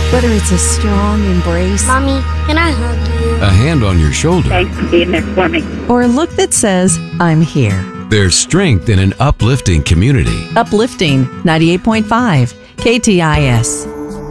Whether it's a strong embrace Mommy, can I hug you? A hand on your shoulder. Thanks for being there for me. or a look that says, I'm here. There's strength in an uplifting community. Uplifting 98.5 KTIS.